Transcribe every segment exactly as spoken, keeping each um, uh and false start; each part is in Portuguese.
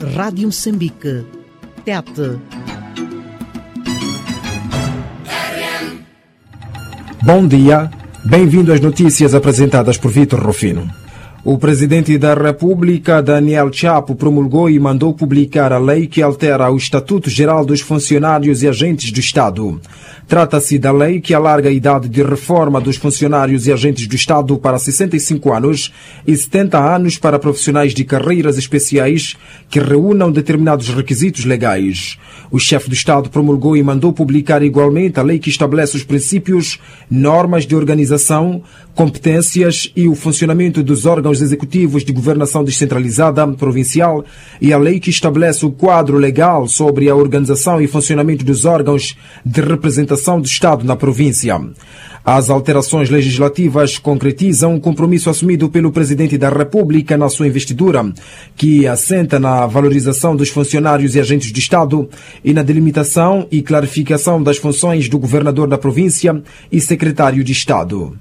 Rádio Moçambique, Tete. Bom dia, bem-vindo às notícias apresentadas por Vítor Rufino. O presidente da República, Daniel Chapo, promulgou e mandou publicar a lei que altera o Estatuto Geral dos Funcionários e Agentes do Estado. Trata-se da lei que alarga a idade de reforma dos funcionários e agentes do Estado para sessenta e cinco anos e setenta anos para profissionais de carreiras especiais que reúnam determinados requisitos legais. O chefe do Estado promulgou e mandou publicar igualmente a lei que estabelece os princípios, normas de organização, competências e o funcionamento dos órgãos executivos de governação descentralizada provincial e a lei que estabelece o quadro legal sobre a organização e funcionamento dos órgãos de representação do Estado na província. As alterações legislativas concretizam um compromisso assumido pelo Presidente da República na sua investidura, que assenta na valorização dos funcionários e agentes do Estado e na delimitação e clarificação das funções do Governador da província e Secretário de Estado.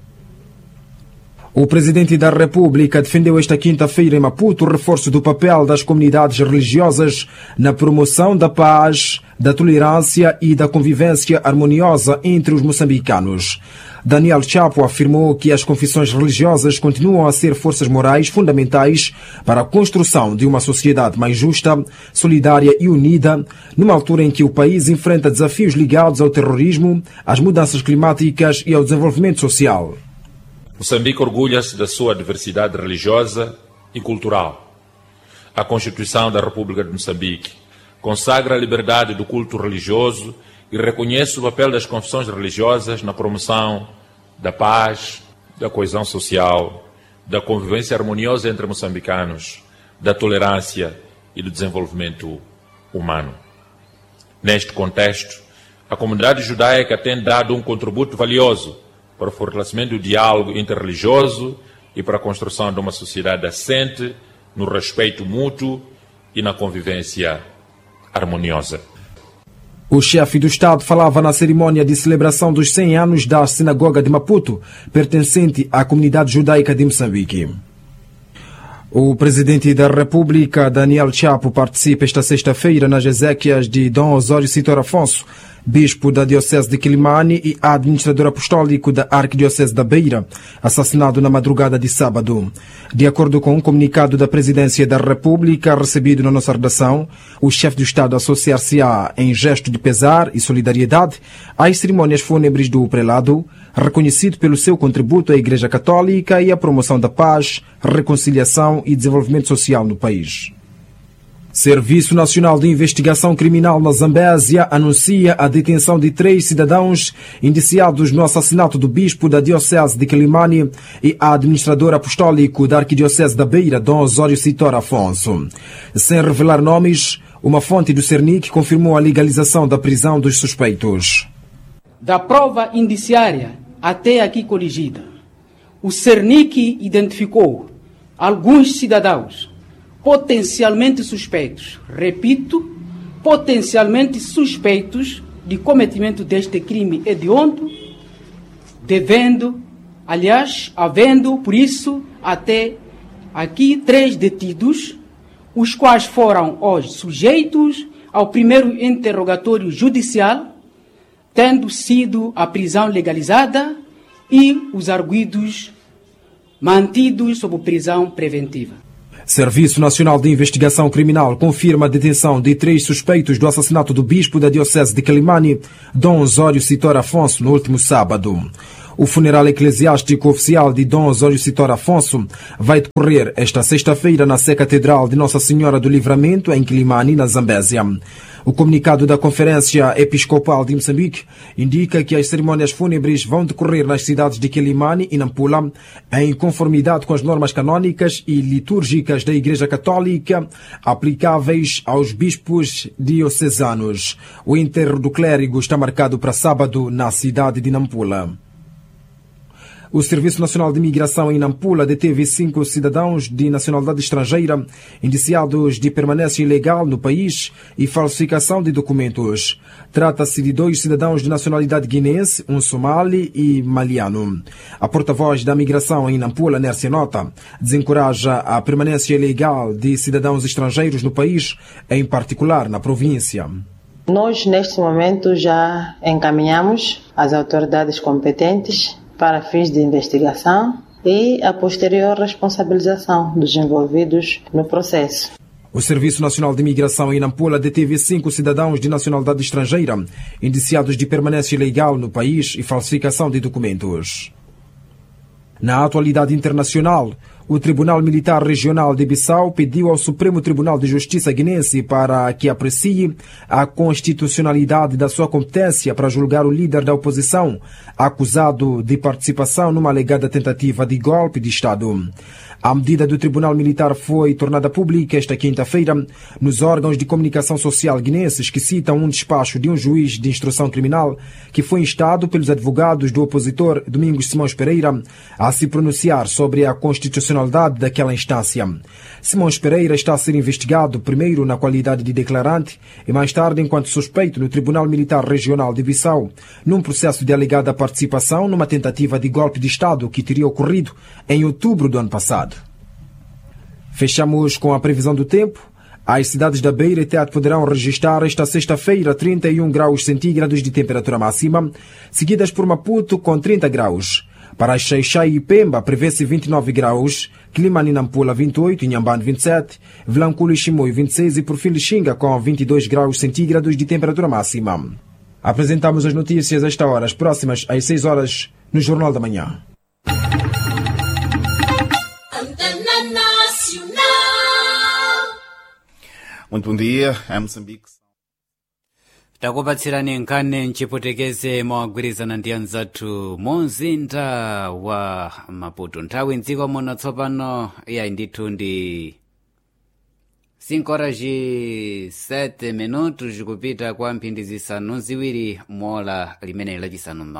O Presidente da República defendeu esta quinta-feira em Maputo o reforço do papel das comunidades religiosas na promoção da paz, da tolerância e da convivência harmoniosa entre os moçambicanos. Daniel Chapo afirmou que as confissões religiosas continuam a ser forças morais fundamentais para a construção de uma sociedade mais justa, solidária e unida, numa altura em que o país enfrenta desafios ligados ao terrorismo, às mudanças climáticas e ao desenvolvimento social. Moçambique orgulha-se da sua diversidade religiosa e cultural. A Constituição da República de Moçambique consagra a liberdade do culto religioso e reconhece o papel das confissões religiosas na promoção da paz, da coesão social, da convivência harmoniosa entre moçambicanos, da tolerância e do desenvolvimento humano. Neste contexto, a comunidade judaica tem dado um contributo valioso para o fortalecimento do diálogo interreligioso e para a construção de uma sociedade assente no respeito mútuo e na convivência harmoniosa. O chefe do Estado falava na cerimônia de celebração dos cem anos da Sinagoga de Maputo, pertencente à comunidade judaica de Moçambique. O Presidente da República, Daniel Chapo, participa esta sexta-feira nas exéquias de Dom Osório Citor Afonso, bispo da Diocese de Quilimane e administrador apostólico da Arquidiocese da Beira, assassinado na madrugada de sábado. De acordo com um comunicado da Presidência da República recebido na nossa redação, o chefe do Estado associar-se-á em gesto de pesar e solidariedade às cerimônias fúnebres do prelado, reconhecido pelo seu contributo à Igreja Católica e à promoção da paz, reconciliação e desenvolvimento social no país. Serviço Nacional de Investigação Criminal na Zambésia anuncia a detenção de três cidadãos indiciados no assassinato do bispo da Diocese de Quilimane e administrador apostólico da Arquidiocese da Beira, Dom Osório Citor Afonso. Sem revelar nomes, uma fonte do Cernic confirmou a legalização da prisão dos suspeitos. Da prova indiciária até aqui coligida, o Cernic identificou alguns cidadãos potencialmente suspeitos, repito, potencialmente suspeitos de cometimento deste crime hediondo, devendo, aliás, havendo, por isso, até aqui três detidos, os quais foram hoje sujeitos ao primeiro interrogatório judicial, tendo sido a prisão legalizada e os arguidos mantidos sob prisão preventiva. Serviço Nacional de Investigação Criminal confirma a detenção de três suspeitos do assassinato do bispo da Diocese de Quilimane, Dom Osório Citor Afonso, no último sábado. O funeral eclesiástico oficial de Dom Osório Citor Afonso vai decorrer esta sexta-feira na Sé Catedral de Nossa Senhora do Livramento, em Quilimane, na Zambésia. O comunicado da Conferência Episcopal de Moçambique indica que as cerimônias fúnebres vão decorrer nas cidades de Quilimane e Nampula, em conformidade com as normas canônicas e litúrgicas da Igreja Católica aplicáveis aos bispos diocesanos. O enterro do clérigo está marcado para sábado na cidade de Nampula. O Serviço Nacional de Imigração em Nampula deteve cinco cidadãos de nacionalidade estrangeira indiciados de permanência ilegal no país e falsificação de documentos. Trata-se de dois cidadãos de nacionalidade guinense, um somali e maliano. A porta-voz da migração em Nampula, Nércia Nota, desencoraja a permanência ilegal de cidadãos estrangeiros no país, em particular na província. Nós, neste momento, já encaminhamos as autoridades competentes para fins de investigação e a posterior responsabilização dos envolvidos no processo. O Serviço Nacional de Imigração em Nampula deteve cinco cidadãos de nacionalidade estrangeira indiciados de permanência ilegal no país e falsificação de documentos. Na atualidade internacional, o Tribunal Militar Regional de Bissau pediu ao Supremo Tribunal de Justiça guinense para que aprecie a constitucionalidade da sua competência para julgar o líder da oposição, acusado de participação numa alegada tentativa de golpe de Estado. A medida do Tribunal Militar foi tornada pública esta quinta-feira nos órgãos de comunicação social guinenses, que citam um despacho de um juiz de instrução criminal que foi instado pelos advogados do opositor Domingos Simões Pereira a se pronunciar sobre a constitucionalidade daquela instância. Simões Pereira está a ser investigado primeiro na qualidade de declarante e mais tarde enquanto suspeito no Tribunal Militar Regional de Bissau, num processo de alegada participação numa tentativa de golpe de Estado que teria ocorrido em outubro do ano passado. Fechamos com a previsão do tempo. As cidades da Beira e Tete poderão registrar esta sexta-feira trinta e um graus centígrados de temperatura máxima, seguidas por Maputo com trinta graus. Para Xai-Xai e Pemba prevê-se vinte e nove graus, Climane e Nampula vinte e oito, Inhambane vinte e sete, Vilanculo e Chimoio vinte e seis e por fim Lixinga com vinte e dois graus centígrados de temperatura máxima. Apresentamos as notícias a esta hora, as próximas às seis horas no Jornal da Manhã. Muito bom dia, é Moçambique. Takupatsirani nkhani mchipotekeze mwagwirizana ndi anzathu mumzinda wa Maputo. Nthawi mdziko muno tsopano iya ndithu ndi cinco horas e sete minutos kupita kwa mphindi zisanu ziwiri mola limene lachisanu mmawa.